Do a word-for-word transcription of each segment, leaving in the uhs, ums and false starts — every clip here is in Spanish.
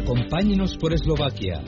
Acompáñenos por Eslovaquia.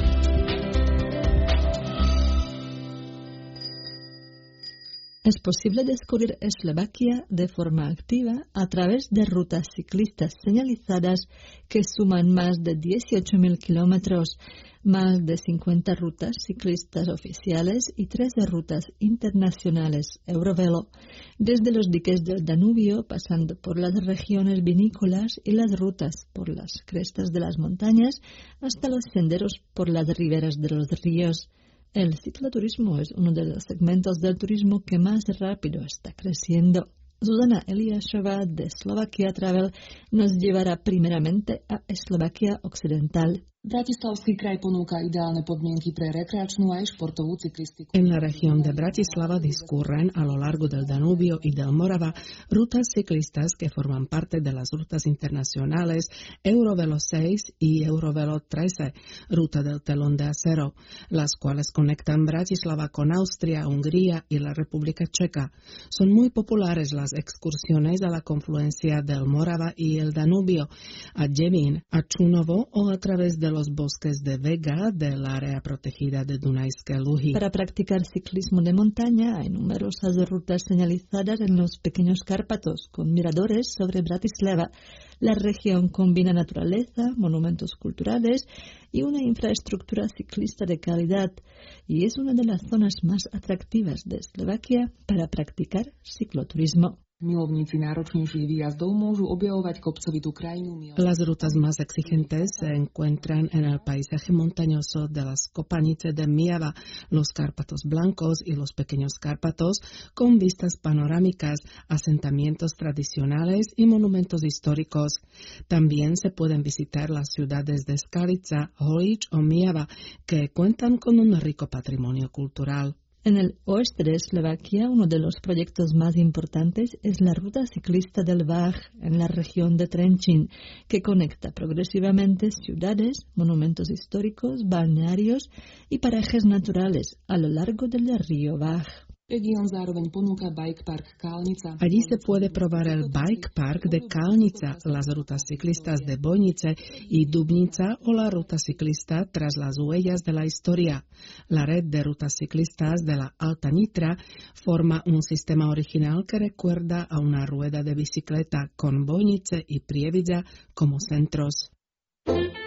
Es posible descubrir Eslovaquia de forma activa a través de rutas ciclistas señalizadas que suman más de dieciocho mil kilómetros, más de cincuenta rutas ciclistas oficiales y trece rutas internacionales Eurovelo, desde los diques del Danubio, pasando por las regiones vinícolas y las rutas por las crestas de las montañas, hasta los senderos por las riberas de los ríos. El cicloturismo es uno de los segmentos del turismo que más rápido está creciendo. Zuzana Eliášová de Slovakia Travel nos llevará primeramente a Eslovaquia Occidental. Bratislavský kraj ponúka ideálne podmienky pre rekreačnú aj športovú cyklistiku. En la región de Bratislava discurren a lo largo del Danubio y del Morava rutas ciclistas que forman parte de las rutas internacionales Eurovelo seis y Eurovelo trece, ruta del telón de acero, las cuales conectan Bratislava con Austria, Hungría y la República Checa. Son muy populares las excursiones a la confluencia del Morava y el Danubio, a Děvín, a Čunovo o a través de los bosques de Vega del área protegida de Dunajské Luhy. Para practicar ciclismo de montaña hay numerosas rutas señalizadas en los pequeños Cárpatos con miradores sobre Bratislava. La región combina naturaleza, monumentos culturales y una infraestructura ciclista de calidad y es una de las zonas más atractivas de Eslovaquia para practicar cicloturismo. Milovníci náročnejších výjazdov môžu objavovať kopcovitú krajinu. Las rutas más exigentes se encuentran en el paisaje montañoso de las Kopanice de Myjava, los Cárpatos Blancos y los Pequeños Cárpatos, con vistas panorámicas, asentamientos tradicionales y monumentos históricos. También se pueden visitar las ciudades de Skalica, Holíč o Myjava, que cuentan con un rico patrimonio cultural. En el oeste de Eslovaquia, uno de los proyectos más importantes es la ruta ciclista del Váh, en la región de Trenčín, que conecta progresivamente ciudades, monumentos históricos, balnearios y parajes naturales a lo largo del río Váh. Región zároveň ponúka bike park Kalnica. Allí se puede probar el bike park de Kalnica, las rutas ciclistas de Bojnice y Dubnica o la ruta ciclista tras las huellas de la historia. La red de rutas ciclistas de la Alta Nitra forma un sistema original que recuerda a una rueda de bicicleta con Bojnice y Prievidza como centros.